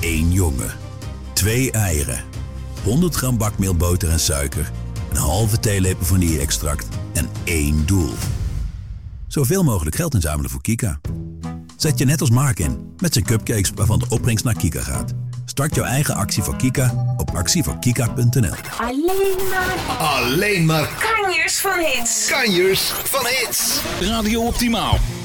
1 jongen. 2 eieren. 100 gram bakmeelboter en suiker. Een halve theelepel vanille-extract. En 1 doel. Zoveel mogelijk geld inzamelen voor Kika. Zet je net als Mark in, met zijn cupcakes waarvan de opbrengst naar Kika gaat. Start jouw eigen actie voor Kika op actievoorkika.nl. Alleen maar kanjers van hits. kanjers van hits. Radio Optimaal.